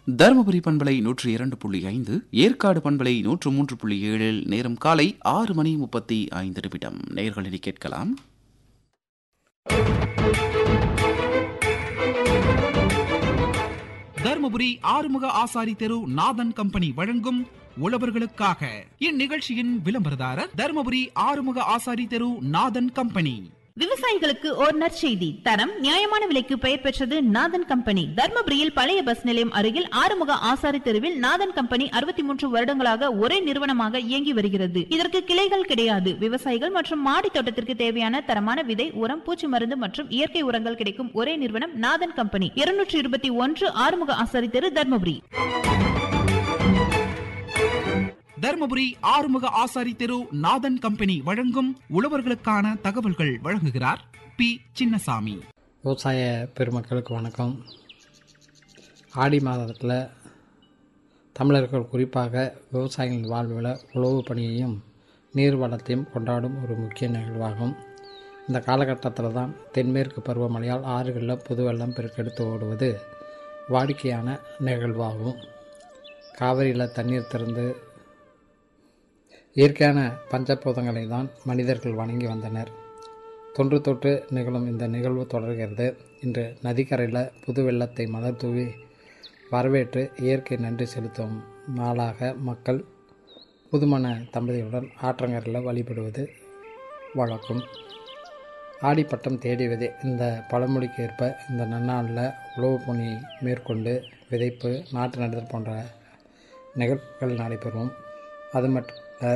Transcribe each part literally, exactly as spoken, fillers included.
தருமபுரி பண்பலை நூற்றி இரண்டு புள்ளி ஐந்து, ஏற்காடு பண்பலை நூற்று மூன்று புள்ளி ஏழில் நேரம் காலை ஆறு மணி முப்பத்தி ஐந்து நிமிடம். நேயர்களில் கேட்கலாம். தருமபுரி ஆறுமுக ஆசாரி தெரு நாதன் கம்பெனி வழங்கும் உழவர்களுக்காக. இந்நிகழ்ச்சியின் விளம்பரதாரர் தருமபுரி ஆறுமுக ஆசாரி தெரு நாதன் கம்பெனி. விவசாயிகளுக்கு ஓர் நற்செய்தி. தரம் நியாயமான விலைக்கு பெயர் பெற்றது நாதன் கம்பெனி. தர்மபுரியில் பழைய பஸ் நிலையம் அருகில் ஆறுமுக ஆசாரி தெருவில் நாதன் கம்பெனி அறுபத்தி மூன்று வருடங்களாக ஒரே நிறுவனமாக இயங்கி வருகிறது. இதற்கு கிளைகள் கிடையாது. விவசாயிகள் மற்றும் மாடி தோட்டத்திற்கு தேவையான தரமான விதை, உரம், பூச்சி மருந்து மற்றும் இயற்கை உரங்கள் கிடைக்கும் ஒரே நிறுவனம் நாதன் கம்பெனி. இருநூற்றி இருபத்தி ஒன்று ஆறுமுக ஆசாரி தெரு, தர்மபுரி. தருமபுரி ஆறுமுக ஆசாரி தெரு நாதன் கம்பெனி வழங்கும் உழவர்களுக்கான தகவல்கள் வழங்குகிறார் பி சின்னசாமி. விவசாய பெருமக்களுக்கு வணக்கம். ஆடி மாதத்தில் தமிழர்கள் குறிப்பாக விவசாயிகளின் வாழ்வில் உழவு பணியையும் நீர் வளத்தையும் கொண்டாடும் ஒரு முக்கிய நிகழ்வாகும். இந்த காலகட்டத்தில் தான் தென்மேற்கு பருவமழையால் ஆறுகளில் புது வெள்ளம் பெருக்கெடுத்து ஓடுவது வாடிக்கையான நிகழ்வாகும். காவிரியில் தண்ணீர் திறந்து இயற்கையான பஞ்சபூதங்களை தான் மனிதர்கள் வணங்கி வந்தனர். தொன்று தொட்டு நிகழும் இந்த நிகழ்வு தொடர்கிறது. இன்று நதிக்கரையில் புது வெள்ளத்தை மலர் தூவி வரவேற்று இயற்கை நன்றி செலுத்தும் நாளாக மக்கள் புதுமண தம்பதியுடன் ஆற்றங்கரையில் வழிபடுவது வழக்கம். ஆடிப்பட்டம் தேடி விதை இந்த பழமொழிக்கு ஏற்ப இந்த நன்னாளில் உழவு பணியை மேற்கொண்டு விதைப்பு, நாட்டு நடுதல் போன்ற நிகழ்வுகள் நடைபெறும். அது மட்டும்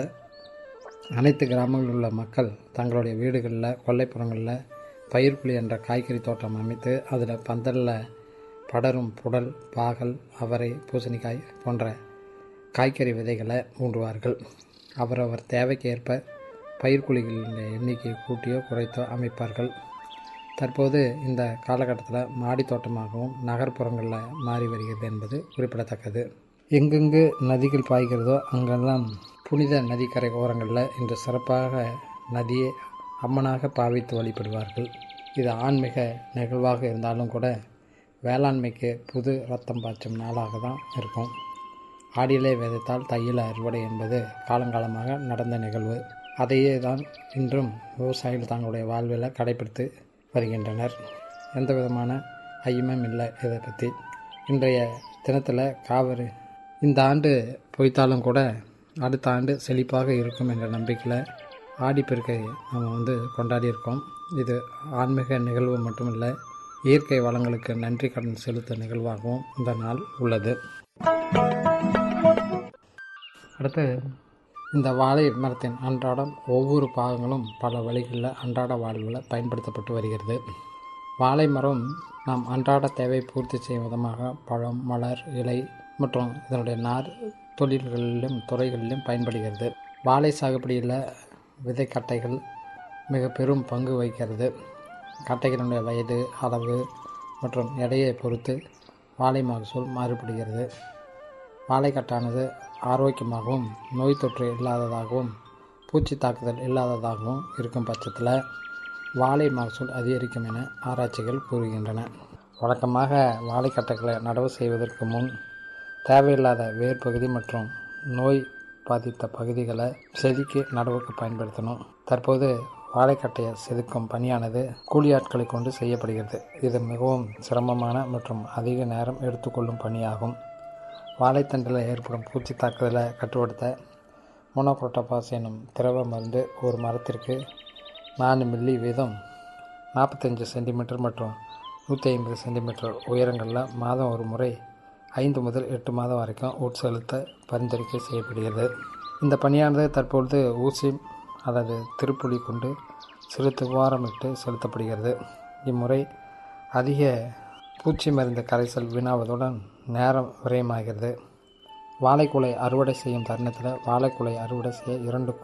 அனைத்து கிராமங்களில் உள்ள மக்கள் தங்களுடைய வீடுகளில், கொல்லைப்புறங்களில் பயிர்க்குழி என்ற காய்கறி தோட்டம் அமைத்து அதில் பந்தலில் படரும் புடல், பாகல், அவரை, பூசணிக்காய் போன்ற காய்கறி விதைகளை ஊன்றுவார்கள். அவரவர் தேவைக்கு ஏற்ப பயிர்க்குழிகளின் எண்ணிக்கையை கூட்டியோ குறைத்தோ அமைப்பார்கள். தற்போது இந்த காலகட்டத்தில் மாடி தோட்டமாகவும் நகர்ப்புறங்களில் மாறி வருகிறது என்பது குறிப்பிடத்தக்கது. எங்கெங்கு நதிகள் பாய்கிறதோ அங்கெல்லாம் புனித நதிக்கரை ஓரங்களில் இன்று சிறப்பாக நதியை அம்மனாக பாவித்து வழிபடுவார்கள். இது ஆன்மீக நிகழ்வாக இருந்தாலும் கூட வேளாண்மைக்கு புது ரத்தம் பாய்ச்சும் நாளாக தான் இருக்கும். ஆடியிலே விதைத்தால் தையில் அறுவடை என்பது காலங்காலமாக நடந்த நிகழ்வு. அதையே தான் இன்றும் விவசாயிகள் தங்களுடைய வாழ்வில் கடைபிடித்து வருகின்றனர். எந்த விதமான ஐயமும் இல்லை இதை பற்றி. இன்றைய தினத்தில் காவிரி இந்த ஆண்டு பொய்த்தாலும் கூட அடுத்த ஆண்டு செழிப்பாக இருக்கும் என்ற நம்பிக்கையில் ஆடிப்பெருக்கை நம்ம வந்து கொண்டாடியிருக்கோம். இது ஆன்மீக நிகழ்வு மட்டுமில்லை, இயற்கை வளங்களுக்கு நன்றி கடன் செலுத்த நிகழ்வாகவும் இந்த நாள் உள்ளது. அடுத்து இந்த வாழை மரத்தின் அன்றாடம் ஒவ்வொரு பாகங்களும் பல வழிகளில் அன்றாட வாழ்வில் பயன்படுத்தப்பட்டு வருகிறது. வாழை மரம் நாம் அன்றாட தேவை பூர்த்தி செய்யும் விதமாக பழம், மலர், இலை மற்றும் இதனுடைய நார் தொழில்களிலும் துறைகளிலும் பயன்படுகிறது. வாழை சாகுபடியில் விதை கட்டைகள் மிக பெரும் பங்கு வகிக்கிறது. கட்டைகளினுடைய வயது, அளவு மற்றும் எடையை பொறுத்து வாழை மகசூல் மாறுபடுகிறது. வாழைக்கட்டானது ஆரோக்கியமாகவும் நோய் தொற்று இல்லாததாகவும் பூச்சி தாக்குதல் இல்லாததாகவும் இருக்கும் பட்சத்தில் வாழை மகசூல் அதிகரிக்கும் என ஆராய்ச்சிகள் கூறுகின்றன. வழக்கமாக வாழைக்கட்டைகளை நடவு செய்வதற்கு முன் தேவையில்லாத வேர் பகுதி மற்றும் நோய் பாதித்த பகுதிகளை செதுக்கி நடவுக்கு பயன்படுத்தணும். தற்போது வாழைக்கட்டையை செதுக்கும் பணியானது கூலியாட்களை கொண்டு செய்யப்படுகிறது. இது மிகவும் சிரமமான மற்றும் அதிக நேரம் எடுத்துக்கொள்ளும் பணியாகும். வாழைத்தண்டில் ஏற்படும் பூச்சி தாக்குதலை கட்டுப்படுத்த மோனோக்ரோட்டோபாஸ் எனும் திரவ மருந்து ஒரு மரத்திற்கு நாலு மில்லி வீதம் நாற்பத்தஞ்சு சென்டிமீட்டர் மற்றும் நூற்றி ஐம்பது சென்டிமீட்டர் உயரங்களில் மாதம் ஒரு முறை ஐந்து முதல் எட்டு மாதம் வரைக்கும் உட்செலுத்த பரிந்துரைக்கை செய்யப்படுகிறது. இந்த பணியானது தற்பொழுது ஊசி அல்லது திருப்புளி கொண்டு சிறு துவாரமிட்டு செலுத்தப்படுகிறது. இம்முறை அதிக பூச்சி மருந்து கரைசல் வீணாவதுடன் நேரம் விரயமாகிறது. வாழைக்குலை அறுவடை செய்யும் தருணத்தில் வாழைக்குலை அறுவடை செய்ய இரண்டு